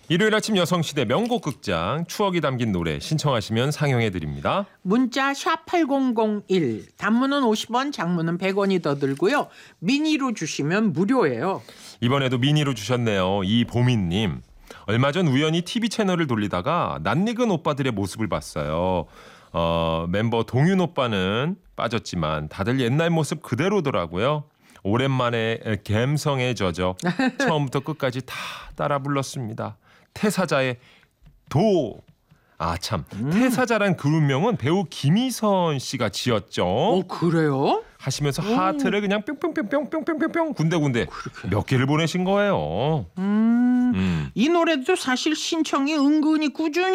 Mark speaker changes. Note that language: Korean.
Speaker 1: 일요일 아침 여성시대 명곡 극장 추억이 담긴 노래 신청하시면 상영해드립니다.
Speaker 2: 문자 샵 8001 단문은 50원 장문은 100원이 더 들고요. 미니로 주시면 무료예요.
Speaker 1: 이번에도 미니로 주셨네요. 이보민님. 얼마 전 우연히 TV 채널을 돌리다가 낯익은 오빠들의 모습을 봤어요. 멤버 동윤 오빠는 빠졌지만 다들 옛날 모습 그대로더라고요. 오랜만에 감성에 젖어 처음부터 끝까지 다 따라 불렀습니다. 태사자의 도. 아 참, 태사자란 그룹명은 배우 김희선 씨가 지었죠.
Speaker 2: 그래요?
Speaker 1: 하시면서 하트를 그냥 뿅뿅뿅뿅뿅뿅뿅 군데군데 몇 개를 보내신 거예요.
Speaker 2: 이 노래도 사실 신청이 은근히 꾸준히